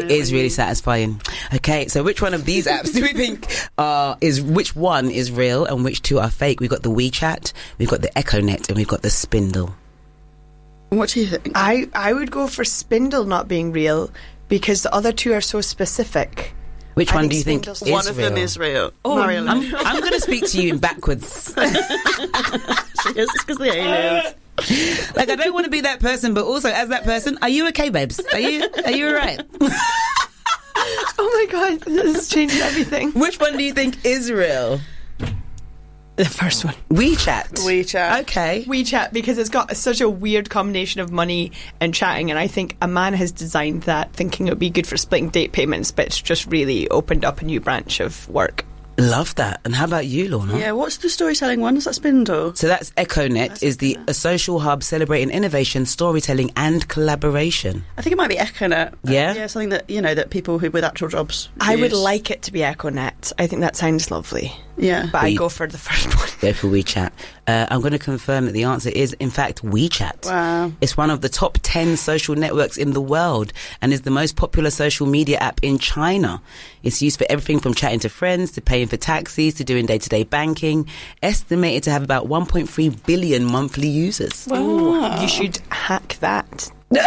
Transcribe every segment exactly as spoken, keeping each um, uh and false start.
it is really you... satisfying. Okay, so which one of these apps do we think uh, is which one is real and which two are fake? We've got the WeChat, we've got the EchoNet, and we've got the Spindle. What do you think? I, I would go for Spindle not being real because the other two are so specific. Which I one think do you think Spindle's is One of real? them is real. Oh, Mario I'm, Lynn. I'm going to speak to you in backwards. She is, it's because the aliens. Like, I don't want to be that person, but also as that person, are you okay, babes? Are you are you all right? Oh my god, this has changed everything. Which one do you think is real? The first one. WeChat. WeChat. Okay. WeChat, because it's got such a weird combination of money and chatting, and I think a man has designed that thinking it would be good for splitting date payments, but it's just really opened up a new branch of work. Love that. And how about you, Lorna? Yeah, what's the storytelling one? Is that Spindle? So that's EchoNet, That's is the EchoNet. a social hub celebrating innovation, storytelling, and collaboration. I think it might be EchoNet. Yeah? Uh, yeah, something that, you know, that people who with actual jobs I would use. like it to be EchoNet. I think that sounds lovely. Yeah. But I We- go for the first one. Go for WeChat. Uh, I'm going to confirm that the answer is, in fact, WeChat. Wow. It's one of the top ten social networks in the world and is the most popular social media app in China. It's used for everything from chatting to friends to paying for taxis to doing day-to-day banking. Estimated to have about one point three billion monthly users. Wow. You should hack that.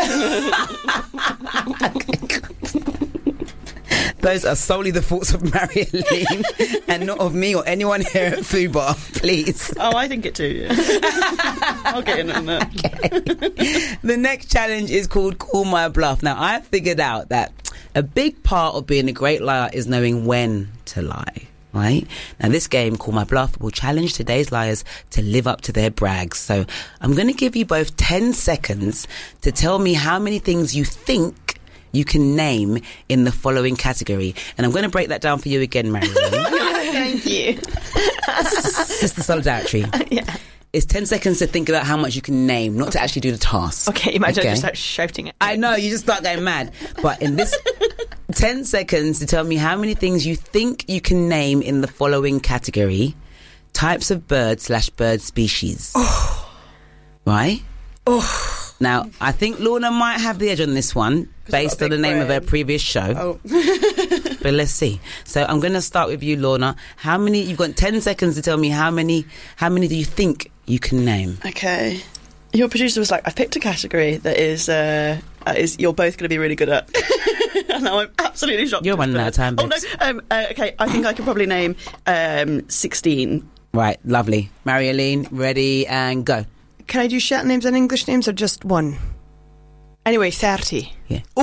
Those are solely the thoughts of Marilyn and not of me or anyone here at Fubar, please. Oh, I think it too, yeah. I'll get in on that. Okay. The next challenge is called Call My Bluff. Now, I figured out that a big part of being a great liar is knowing when to lie. Right? Now, this game, Call My Bluff, will challenge today's liars to live up to their brags. So I'm going to give you both ten seconds to tell me how many things you think you can name in the following category. And I'm going to break that down for you again, Marilyn. Thank you. Sister Solidarity. Yeah. It's ten seconds to think about how much you can name, not to actually do the task. Okay, imagine Okay? I just start shouting it. I know, you just start going mad. But in this ten seconds to tell me how many things you think you can name in the following category: types of bird slash bird species. Oh. Right? Oh. Now, I think Lorna might have the edge on this one based on big the name of her brain. previous show. Oh. But let's see. So I'm going to start with you, Lorna. How many? You've got ten seconds to tell me how many. How many do you think you can name? Okay. Your producer was like, I've picked a category that is, uh, uh, is you're both going to be really good at. And now I'm absolutely shocked. You're running out of time, Oh, no. babes. Um, uh, okay, I think I can probably name um, sixteen. Right, lovely. Marilyn, ready and go. Can I do shit names and English names or just one? Anyway, thirty. Yeah. Ooh,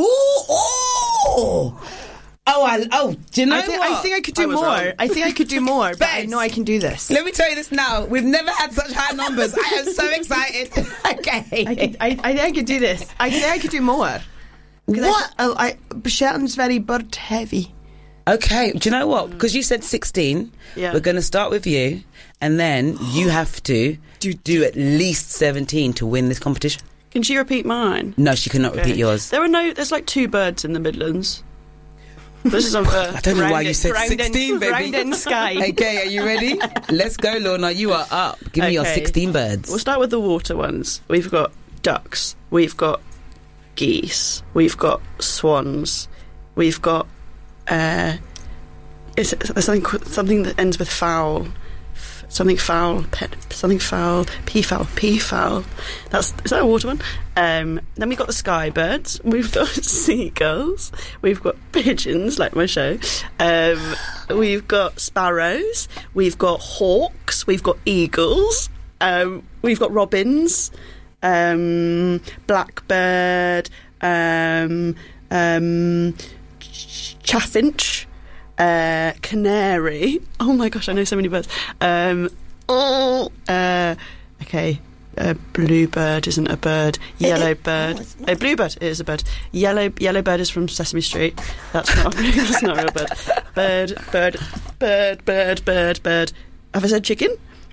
ooh. Oh, I, oh, do you know I think, what? I think I could I do was more. wrong. I think I could do more, but I Babes. know I can do this. Let me tell you this now. We've never had such high numbers. I am so excited. Okay. I could, I, I think I could do this. I think I could do more. What? I, I, I, Shetland's very bird heavy. Okay. Do you know what? Because you said sixteen. Yeah. We're going to start with you, and then you have to do, do at least seventeen to win this competition. Can she repeat mine? No, she cannot repeat yours. There are no, there's like two birds in the Midlands. This is unfair. I don't know why Ground you it- said ground in- sixteen, baby. ground in sky. Okay, are you ready? Let's go, Lorna. You are up. Give me your Okay. sixteen birds. We'll start with the water ones. We've got ducks. We've got geese. We've got swans. We've got uh, is it, there's something qu- something that ends with fowl. F- Something foul, pet, something foul, peafowl, peafowl. That's is that a water one? Um, then we've got the sky birds. We've got seagulls. We've got pigeons, like my show. Um, we've got sparrows. We've got hawks. We've got eagles. Um, we've got robins. Um, blackbird. Um, um, ch- chaffinch. Uh, canary. Oh my gosh, I know so many birds. Um, oh, uh, okay. Uh, bluebird isn't a bird. Yellow bird. A bluebird is a bird. Yellow yellow bird is from Sesame Street. That's not. That's not a real bird. Bird, bird, bird, bird, bird, bird. Have I said chicken?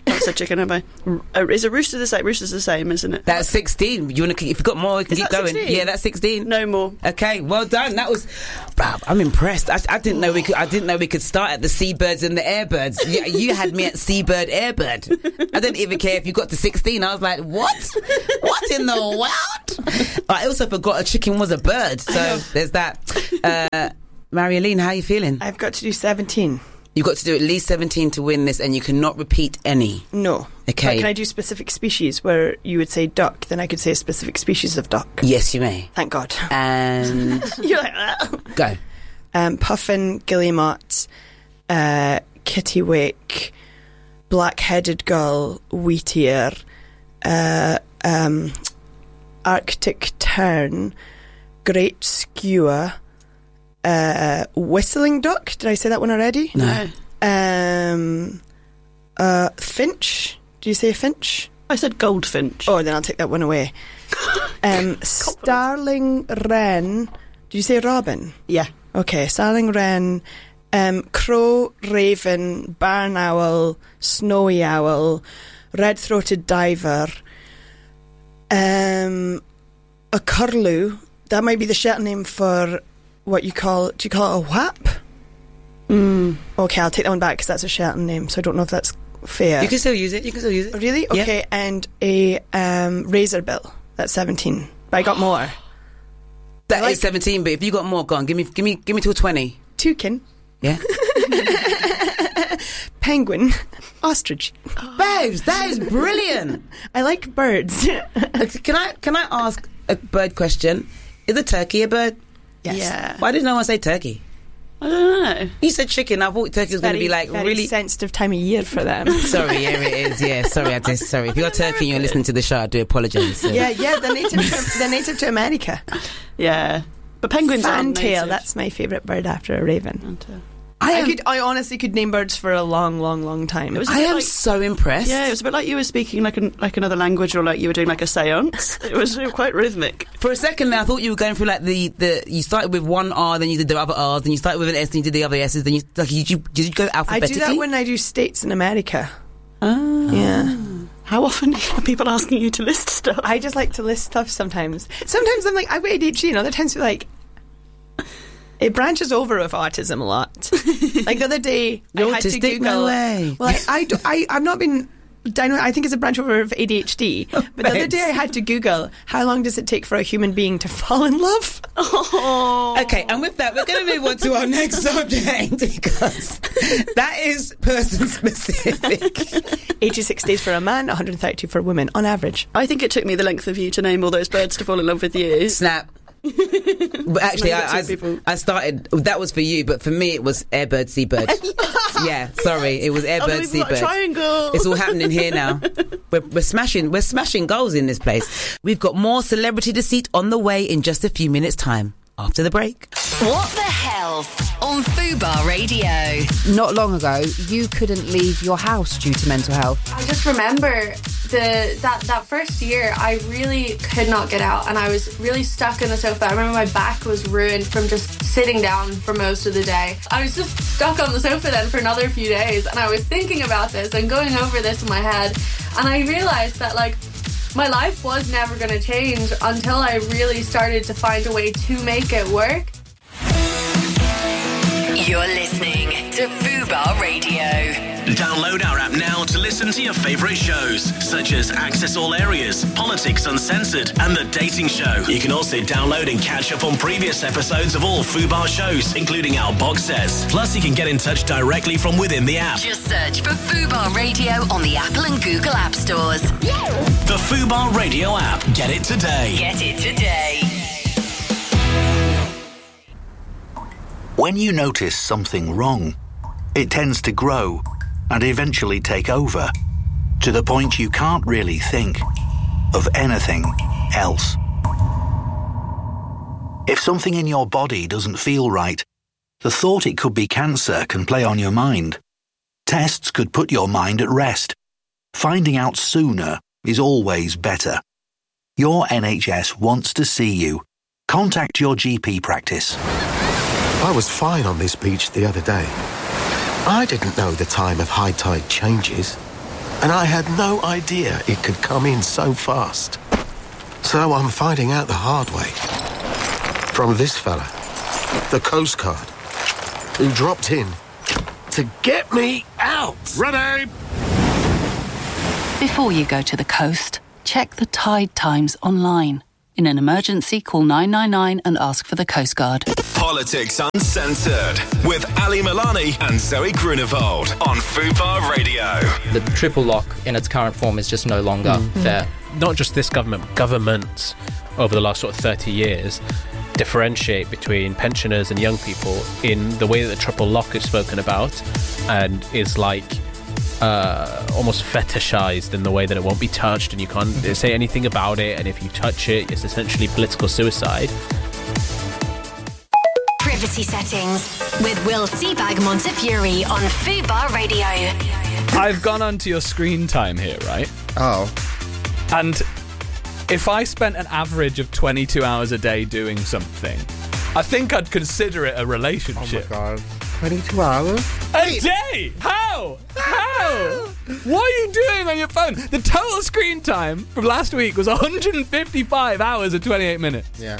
I said chicken, have I? Uh, is a rooster the same? Rooster's the same, isn't it? That's sixteen. You want to? If you've got more, you can Is keep that going. sixteen? Yeah, that's sixteen. No more. Okay, well done. That was. Wow, I'm impressed. I, I didn't know we could. I didn't know we could start at the seabirds and the airbirds. You, you had me at seabird, airbird. I didn't even care if you got to sixteen. I was like, what? What in the world? I also forgot a chicken was a bird. So there's that. Uh, Marialine, how are you feeling? I've got to do seventeen. You've got to do at least seventeen to win this, and you cannot repeat any. No. Okay. But can I do specific species where you would say duck? Then I could say a specific species of duck. Yes, you may. Thank God. And You're like, ah. go. Um, puffin, guillemot, uh, kittiwake, black-headed gull, wheatear, uh, um, Arctic tern, great skewer, uh, whistling duck. Did I say that one already? No. Um, uh, finch. Do you say finch? I said goldfinch. Oh, then I'll take that one away. Um, starling wren. Did you say robin? Yeah. Okay, starling wren, um, crow, raven, barn owl, snowy owl, red-throated diver, um, a curlew. That might be the Shetland name for what you call, do you call it a whap? Mm. Okay, I'll take that one back because that's a Shetland name, so I don't know if that's fair. You can still use it. You can still use it. Really? Yeah. Okay, and a um, razorbill. That's seventeen. But I got more. That like- is seventeen. But if you got more, go on. Give me, give me, give me till twenty. Toucan. Yeah. Penguin. Ostrich. Babes, that is brilliant. I like birds. Can I, can I ask a bird question? Is a turkey a bird? Yes. Yeah. Why did no one say turkey? I don't know. You said chicken. I thought turkey was going to Very- be like very really. sensitive time of year for them. Sorry, here it is. Yeah, sorry, I just sorry. If you're turkey and you're listening to the show, I do apologise. So. yeah, yeah, they're native to, they're native to America. Yeah. But penguins aren't Fantail, native. that's my favourite bird after a raven. Fantail. I I, am. could, I honestly could name birds for a long, long, long time. It was a I bit am like- so impressed. Yeah, it was a bit like you were speaking like an, like another language, or like you were doing like a seance. It was uh, quite rhythmic. For a second there, I thought you were going through like the, the you started with one R, then you did the other R's, then you started with an S, then you did the other S's, then you like did you did you go I alphabetically? do that when I do states in America. Ah. Yeah. How often are people asking you to list stuff? I just like to list stuff sometimes. Sometimes I'm like, I've got A D H D, and other times you're like, it branches over with autism a lot. Like the other day, You're I had to autistic? Google. No way. Well, I, I, do, I, I've not been diagnosed. I think it's a branch over of A D H D. But the other babes. day, I had to Google how long does it take for a human being to fall in love? Oh. Okay, and with that, we're going to move on to our next subject because that is person specific. eighty-six days for a man, one hundred thirty for a woman, on average. I think it took me the length of you to name all those birds to fall in love with you. Snap. But actually, Maybe I, that's what people- I, I started. That was for you, but for me, it was airbird, seabird. Yeah, sorry, it was Oh, airbird, no, we've got a seabird. triangle. It's all happening here now. We're, we're smashing. We're smashing goals in this place. We've got more celebrity deceit on the way in just a few minutes' time. After the break. What the Health on Fubar Radio. Not long ago, you couldn't leave your house due to mental health. I just remember the that, that first year I really could not get out, and I was really stuck in the sofa. I remember my back was ruined from just sitting down for most of the day. I was just stuck on the sofa then for another few days, and I was thinking about this and going over this in my head, and I realised that like my life was never going to change until I really started to find a way to make it work. You're listening to Fubar Radio. Download our app now to listen to your favourite shows, such as Access All Areas, Politics Uncensored, and The Dating Show. You can also download and catch up on previous episodes of all Fubar shows, including our box sets. Plus, you can get in touch directly from within the app. Just search for Fubar Radio on the Apple and Google App Stores. The Fubar Radio app. Get it today. Get it today. When you notice something wrong, it tends to grow and eventually take over, to the point you can't really think of anything else. If something in your body doesn't feel right, the thought it could be cancer can play on your mind. Tests could put your mind at rest. Finding out sooner is always better. Your N H S wants to see you. Contact your G P practice. I was fine on this beach the other day. I didn't know the time of high tide changes. And I had no idea it could come in so fast. So I'm finding out the hard way. From this fella, the Coast Guard, who dropped in to get me out. Ready? Before you go to the coast, check the tide times online. In an emergency, call nine nine nine and ask for the Coast Guard. Politics Uncensored with Ali Milani and Zoe Grunewald on Fubar Radio. The triple lock in its current form is just no longer mm. fair. Not just this government, governments over the last sort of thirty years differentiate between pensioners and young people in the way that the triple lock is spoken about and is like uh, almost fetishized in the way that it won't be touched and you can't say anything about it, and if you touch it, it's essentially political suicide. Privacy settings with Will Seabag Montefiore on Fubar Radio. I've gone onto your screen time here, right? Oh. And if I spent an average of twenty-two hours a day doing something, I think I'd consider it a relationship. Oh my god. twenty-two hours? A day? How? How? What are you doing on your phone? The total screen time from last week was one hundred fifty-five hours and twenty-eight minutes. Yeah.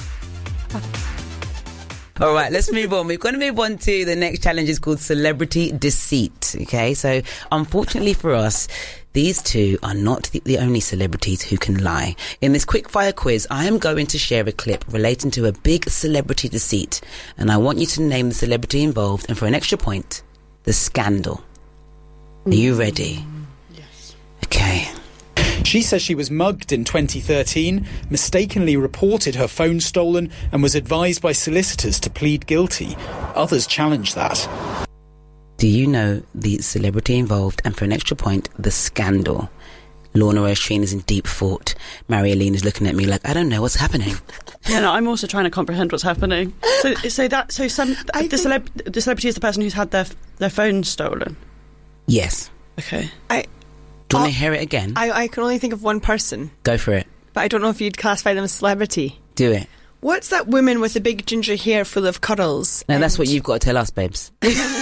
All right, let's move on. We're going to move on to the next challenge. It's called Celebrity Deceit. Okay, so unfortunately for us, these two are not the, the only celebrities who can lie. In this quickfire quiz, I am going to share a clip relating to a big celebrity deceit, and I want you to name the celebrity involved, and for an extra point, the scandal. Are you ready? Yes. Okay. She says she was mugged in twenty thirteen, mistakenly reported her phone stolen, and was advised by solicitors to plead guilty. Others challenge that. Do you know the celebrity involved? And for an extra point, the scandal. Lorna O'Sheen is in deep thought. Marialine is looking at me like, I don't know what's happening. Yeah, no, I'm also trying to comprehend what's happening. So, so that, so some the, celeb, the celebrity is the person who's had their their phone stolen. Yes. Okay. I. Do you want to hear it again? I, I can only think of one person. Go for it. But I don't know if you'd classify them as celebrity. Do it. What's that woman with the big ginger hair full of curls? No, that's what you've got to tell us, babes.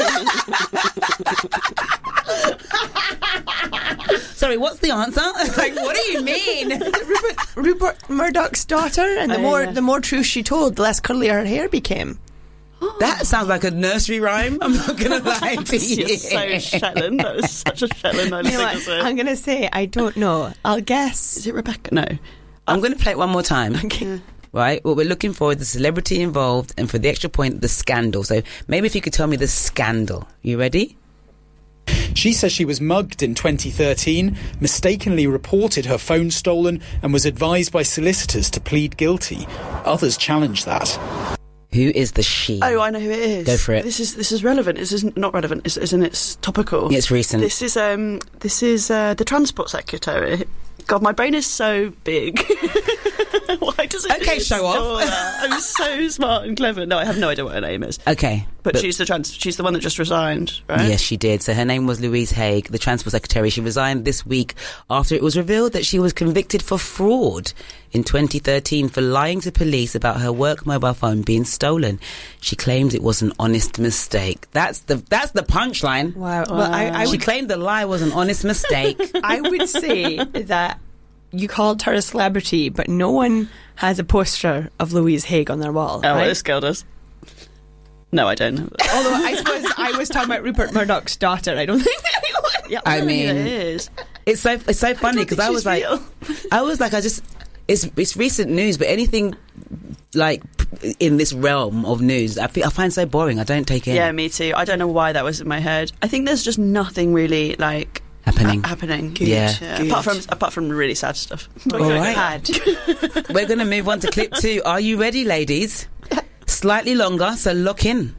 Sorry, what's the answer? Like, what do you mean? Rupert, Rupert Murdoch's daughter, and the oh, more yeah. the more truth she told, the less curly her hair became. That sounds like a nursery rhyme. I'm not going to lie to you. You're so Shetland. That was such a Shetland You know what? I'm going to say, I don't know. I'll guess. Is it Rebecca? No. I'm going to play it one more time. Okay. Right? What we're looking for is the celebrity involved, and for the extra point, the scandal. So maybe if you could tell me the scandal. You ready? She says she was mugged in twenty thirteen, mistakenly reported her phone stolen, and was advised by solicitors to plead guilty. Others challenge that. Who is the she? Oh, I know who it is. Go for it. This is this is relevant. This is not relevant. It's, isn't it's topical? It's recent. This is um this is uh, the Transport Secretary. God, my brain is so big. Why does it? Okay, show off. That? I'm so smart and clever. No, I have no idea what her name is. Okay, but, but she's the trans. She's the one that just resigned, right? Yes, she did. So her name was Louise Haigh, the Transport Secretary. She resigned this week after it was revealed that she was convicted for fraud in twenty thirteen for lying to police about her work mobile phone being stolen. She claims it was an honest mistake. That's the that's the punchline. Wow. Well, I, I she would, claimed the lie was an honest mistake. I would say that you called her a celebrity, but no one has a poster of Louise Haigh on their wall. Oh, right? this girl does. No, I don't. Although I suppose I was talking about Rupert Murdoch's daughter. I don't think anyone. Yeah, I, I mean, it is. It's so it's so funny because I, I was like, real. I was like, I just it's it's recent news, but anything like in this realm of news, I feel, I find so boring. I don't take it. Yeah, me too. I don't know why that was in my head. I think there's just nothing really like. Happening. Ha- happening. Good. Yeah. yeah. Apart from apart from really sad stuff. All right. We're going to move on to clip two. Are you ready, ladies? Slightly longer, so lock in.